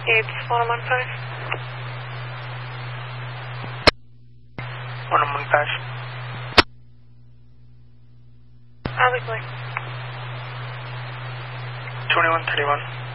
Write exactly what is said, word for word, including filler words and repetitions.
It's one one five. one one five. How's it going? twenty-one thirty-one.